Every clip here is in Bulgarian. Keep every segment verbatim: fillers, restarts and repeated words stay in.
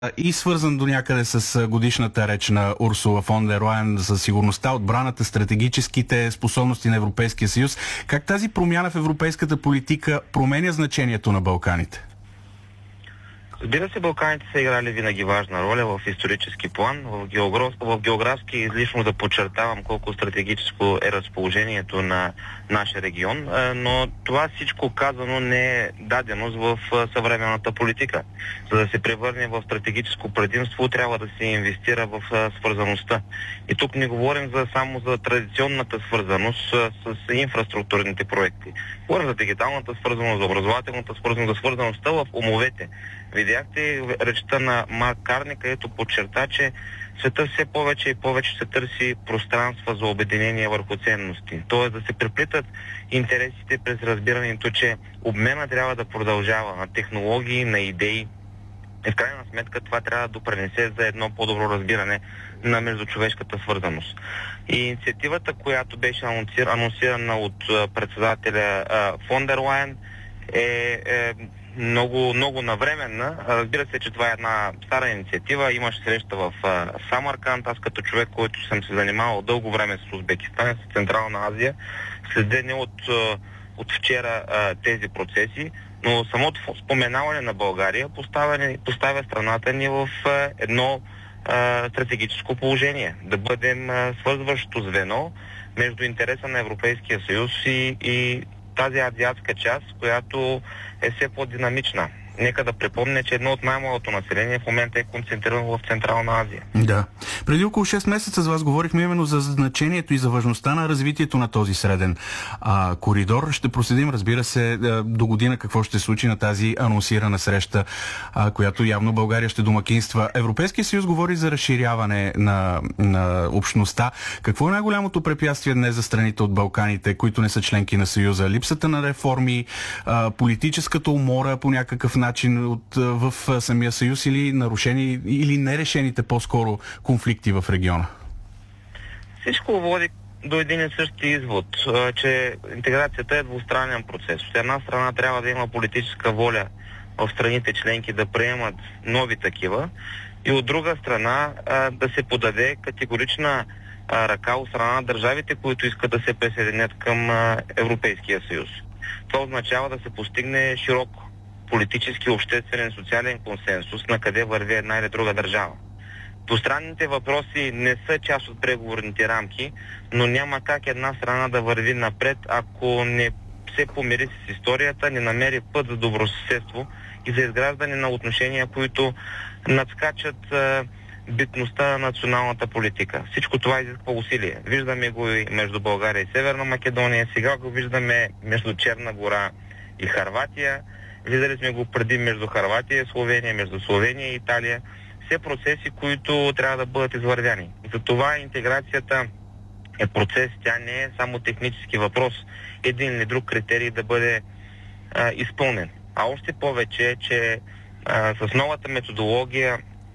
и свързан до някъде с годишната реч на Урсула фон дер Лайен за сигурността, отбраната, стратегическите способности на Европейския съюз. Как тази промяна в европейската политика променя значението на Балканите? Разбира се, Балканите са играли винаги важна роля в исторически план, в, географ... в географски излишно да подчертавам колко стратегическо е разположението на нашия регион, но това всичко казано не е даденост в съвременната политика. За да се превърне в стратегическо предимство, трябва да се инвестира в свързаността. И тук не говорим за, само за традиционната свързаност с инфраструктурните проекти. Говорим за дигиталната свързаност, за образователната свързаност, за свързаността в умовете. Видяхте речта на Марк Карни, където подчерта, че света все повече и повече се търси пространства за обединение върху ценности. Тоест да се преплитат интересите през разбирането, че обмена трябва да продължава на технологии, на идеи. И в крайна сметка това трябва да допринесе за едно по-добро разбиране на междучовешката свързаност. И инициативата, която беше анонсирана от председателя фон дер Лайен, е, е много, много навременна. Разбира се, че това е една стара инициатива. Имаше среща в а, Самарканд. Аз като човек, който съм се занимавал дълго време с Узбекистан, с Централна Азия, следя не от, от вчера а, тези процеси, но самото споменаване на България поставя, поставя страната ни в а, едно а, стратегическо положение. Да бъдем а, свързващо звено между интереса на Европейския съюз и, и тази азиатска част, която е все по-динамична. Нека да припомня, че едно от най-малото население в момента е концентрирано в Централна Азия. Да. Преди около шест месеца с вас говорихме именно за значението и за важността на развитието на този среден а, коридор. Ще проследим, разбира се, до година какво ще се случи на тази анонсирана среща, а, която явно България ще домакинства. Европейския съюз говори за разширяване на, на общността. Какво е най-голямото препятствие днес за страните от Балканите, които не са членки на Съюза? Липсата на реформи, а, политическата умора по някакъв начин от, в самия съюз или нарушени или нерешените по-скоро конфликти в региона? Всичко води до един и същи извод, че интеграцията е двустранен процес. От една страна трябва да има политическа воля в страните членки да приемат нови такива и от друга страна да се подаде категорична ръка от страна на държавите, които искат да се присъединят към Европейския съюз. Това означава да се постигне широк политически, обществен, социален консенсус на къде върви една или друга държава. Двустранните въпроси не са част от преговорните рамки, но няма как една страна да върви напред, ако не се помири с историята, не намери път за добросъседство и за изграждане на отношения, които надскачат а, битността на националната политика. Всичко това изисква усилие. Виждаме го и между България и Северна Македония, сега го виждаме между Черна гора и Хърватия. Виждали сме го преди между Хърватия и Словения, между Словения и Италия. Все процеси, които трябва да бъдат извървяни. Затова интеграцията е процес, тя не е само технически въпрос, един или друг критерий да бъде а, изпълнен. А още повече, че а, с новата методология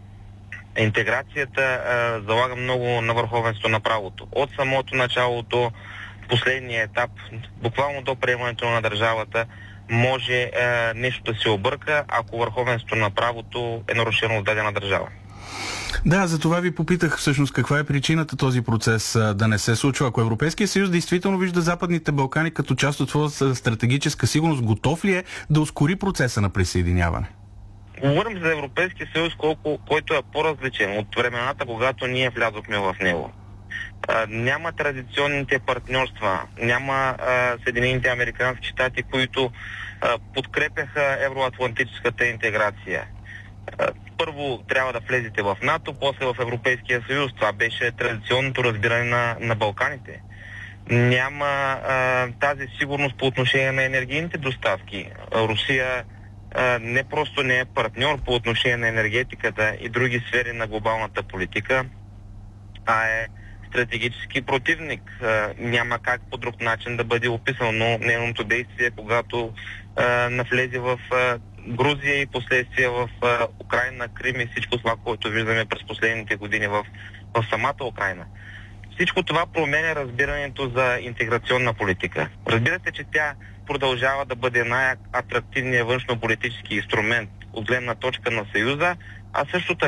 интеграцията а, залага много на върховенство на правото. От самото начало до последния етап, буквално до приемането на държавата, може е, нещо да се обърка, ако върховенството на правото е нарушено от дадена държава. Да, за това ви попитах всъщност каква е причината този процес а, да не се случва. Ако Европейския съюз действително вижда Западните Балкани като част от своята стратегическа сигурност, готов ли е да ускори процеса на присъединяване? Говорим за Европейския съюз, колко, който е по-различен от времената, когато ние влязохме в него. А, няма традиционните партньорства, няма а, Съединените американски щати, които а, подкрепяха евроатлантическата интеграция. А, първо трябва да влезете в НАТО, после в Европейския съюз. Това беше традиционното разбиране на, на Балканите. Няма а, тази сигурност по отношение на енергийните доставки. А, Русия а, не просто не е партньор по отношение на енергетиката и други сфери на глобалната политика, а е стратегически противник. А, няма как по друг начин да бъде описано нейното действие, когато а, навлезе в а, Грузия и последствия в а, Украйна, Крим и всичко това, което виждаме през последните години в, в самата Украйна. Всичко това променя разбирането за интеграционна политика. Разбира се, че тя продължава да бъде най-атрактивният външно-политически инструмент от гледна точка на Съюза, а също така